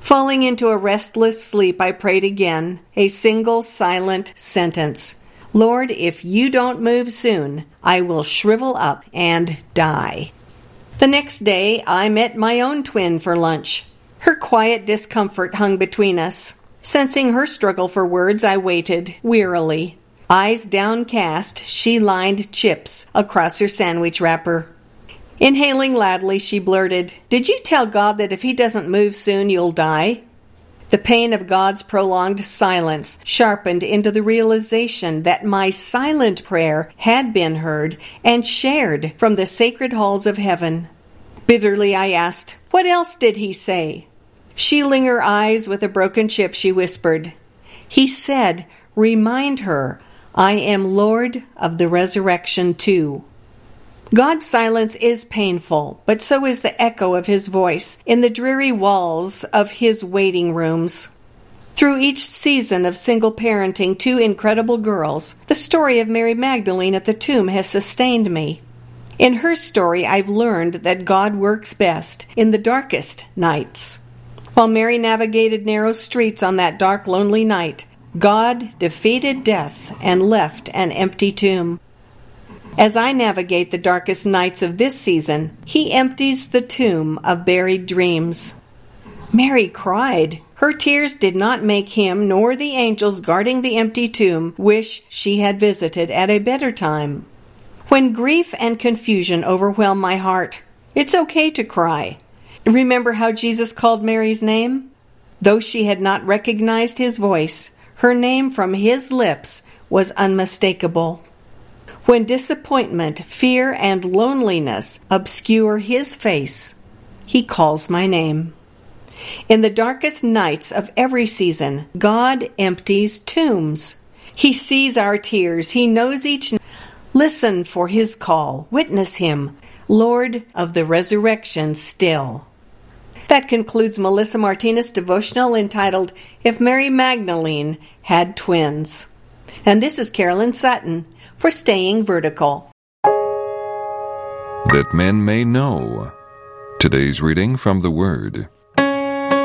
Falling into a restless sleep, I prayed again, a single silent sentence. Lord, if you don't move soon, I will shrivel up and die. The next day, I met my own twin for lunch. Her quiet discomfort hung between us. Sensing her struggle for words, I waited, wearily. Eyes downcast, she lined chips across her sandwich wrapper. Inhaling loudly, she blurted, "Did you tell God that if He doesn't move soon, you'll die?" The pain of God's prolonged silence sharpened into the realization that my silent prayer had been heard and shared from the sacred halls of heaven. Bitterly I asked, "What else did He say?" Shielding her eyes with a broken chip, she whispered, "He said, remind her, I am Lord of the resurrection too." God's silence is painful, but so is the echo of His voice in the dreary walls of His waiting rooms. Through each season of single parenting two incredible girls, the story of Mary Magdalene at the tomb has sustained me. In her story, I've learned that God works best in the darkest nights. While Mary navigated narrow streets on that dark, lonely night, God defeated death and left an empty tomb. As I navigate the darkest nights of this season, He empties the tomb of buried dreams. Mary cried. Her tears did not make Him nor the angels guarding the empty tomb wish she had visited at a better time. When grief and confusion overwhelm my heart, it's okay to cry. Remember how Jesus called Mary's name? Though she had not recognized His voice, her name from His lips was unmistakable. When disappointment, fear, and loneliness obscure His face, He calls my name. In the darkest nights of every season, God empties tombs. He sees our tears. He knows each. Listen for His call. Witness Him, Lord of the resurrection still. That concludes Melissa Martinez' devotional entitled, If Mary Magdalene Had Twins. And this is Carolyn Sutton for Staying Vertical. That men may know. Today's reading from the Word.